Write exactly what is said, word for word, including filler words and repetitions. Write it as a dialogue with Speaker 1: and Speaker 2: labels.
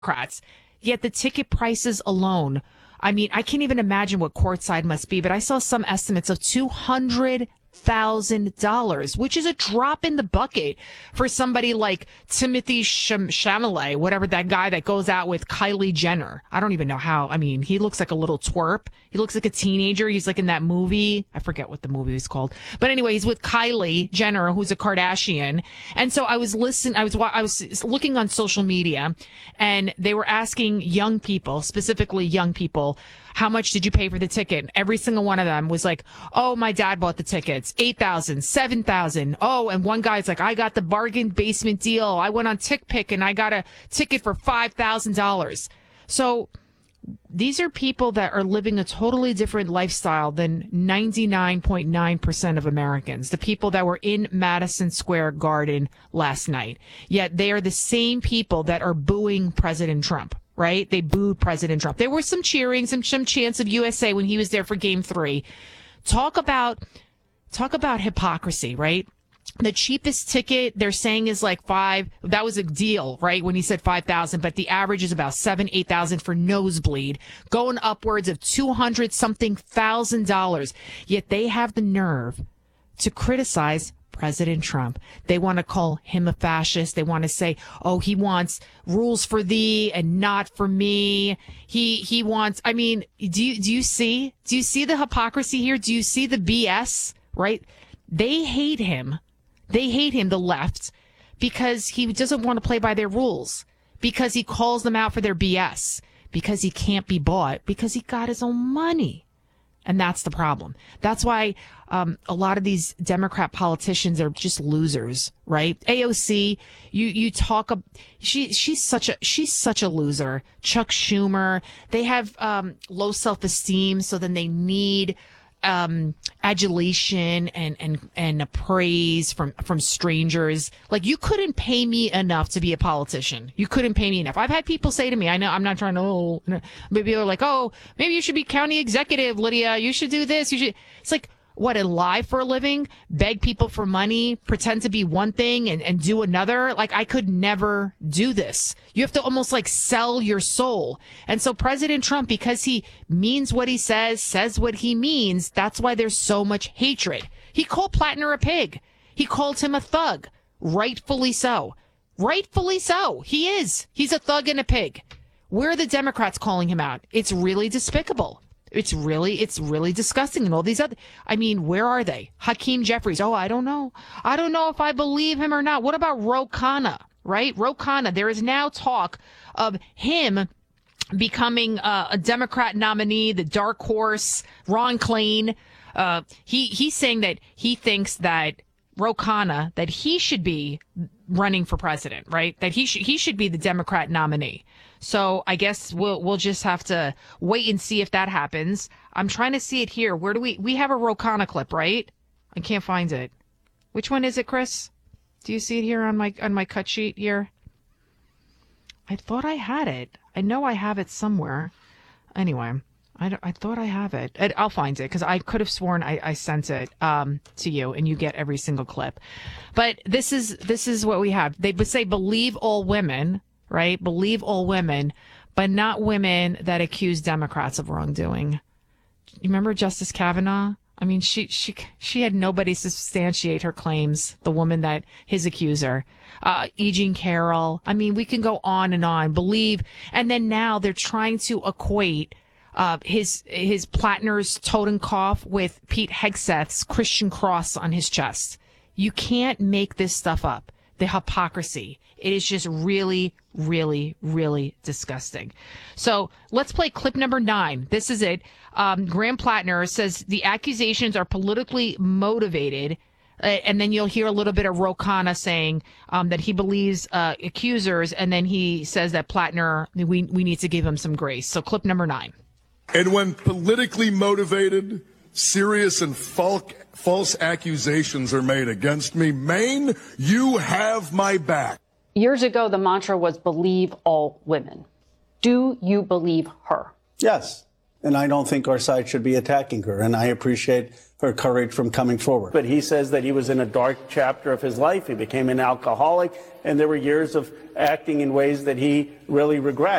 Speaker 1: Democrats. Yet the ticket prices alone, I mean, I can't even imagine what courtside must be, but I saw some estimates of two hundred thousand dollars, which is a drop in the bucket for somebody like Timothy Chalamet, whatever that guy that goes out with Kylie Jenner. I don't even know how. I mean, he looks like a little twerp. He looks like a teenager. He's like in that movie. I forget what the movie was called. But anyway, he's with Kylie Jenner, who's a Kardashian. And so I was listening, I was, I was looking on social media, and they were asking young people, specifically young people, how much did you pay for the ticket? Every single one of them was like, oh, my dad bought the tickets, eight thousand, seven thousand. Oh, and one guy's like, I got the bargain basement deal. I went on TickPick and I got a ticket for five thousand dollars. So these are people that are living a totally different lifestyle than ninety-nine point nine percent of Americans, the people that were in Madison Square Garden last night. Yet they are the same people that are booing President Trump. Right? They booed President Trump. There was some cheering, some, some chants of U S A when he was there for game three. Talk about, talk about hypocrisy, right? The cheapest ticket they're saying is like five. That was a deal, right? When he said five thousand, but the average is about seven, eight thousand for nosebleed, going upwards of two hundred something thousand dollars. Yet they have the nerve to criticize President Trump. They want to call him a fascist. They want to say, oh, he wants rules for thee and not for me. He he wants, I mean, do you, do you see? Do you see the hypocrisy here? Do you see the B S, right? They hate him. They hate him, the left, because he doesn't want to play by their rules, because he calls them out for their B S, because he can't be bought, because he got his own money. And that's the problem. That's why um, a lot of these Democrat politicians are just losers, right? A O C, you you talk. She she's such a she's such a loser. Chuck Schumer, they have um, low self-esteem, so then they need um, adulation and and and praise from from strangers. Like, you couldn't pay me enough to be a politician. You couldn't pay me enough. I've had people say to me, I know I'm not trying to, oh, maybe they're like, oh, maybe you should be county executive, Lydia. You should do this. You should. It's like, what, and lie for a living, beg people for money, pretend to be one thing and, and do another. Like, I could never do this. You have to almost like sell your soul. And so President Trump, because he means what he says, says what he means, that's why there's so much hatred. He called Plattner a pig. He called him a thug. Rightfully so. Rightfully so. He is. He's a thug and a pig. Where are the Democrats calling him out? It's really despicable. It's really, it's really disgusting. And all these other, I mean, where are they? Hakeem Jeffries. Oh, I don't know. I don't know if I believe him or not. What about Ro Khanna, right? Ro Khanna. There is now talk of him becoming uh, a Democrat nominee, the dark horse, Ron Klain. Uh, he, he's saying that he thinks that Ro Khanna, that he should be running for president, right? That he should, he should be the Democrat nominee. So I guess we'll we'll just have to wait and see if that happens. I'm trying to see it here. Where do we we have a Ro Khanna clip, right? I can't find it. Which one is it, Chris? Do you see it here on my on my cut sheet here? I thought I had it. I know I have it somewhere. Anyway, I, I thought I have it. I, I'll find it because I could have sworn I, I sent it um, to you, and you get every single clip. But this is this is what we have. They would say believe all women. Right? Believe all women, but not women that accuse Democrats of wrongdoing. You remember Justice Kavanaugh? I mean, she she she had nobody substantiate her claims, the woman that his accuser. Uh, E. Jean Carroll. I mean, we can go on and on. Believe. And then now they're trying to equate uh, his his Plattner's Totenkopf with Pete Hegseth's Christian cross on his chest. You can't make this stuff up. The hypocrisy. It is just really, really, really disgusting. So let's play clip number nine. This is it. Um, Graham Plattner says the accusations are politically motivated. Uh, and then you'll hear a little bit of Ro Khanna saying um, that he believes uh, accusers. And then he says that Plattner, we, we need to give him some grace. So clip number nine.
Speaker 2: And when politically motivated, serious and false, false accusations are made against me, Maine, you have my back.
Speaker 3: Years ago, the mantra was believe all women. Do you believe her?
Speaker 4: Yes.
Speaker 3: and I don't think our side should be attacking her. And I appreciate her courage from coming forward.
Speaker 4: But he says that he was in a dark chapter of his life. He became an alcoholic, and there were years of acting in ways that he really regrets.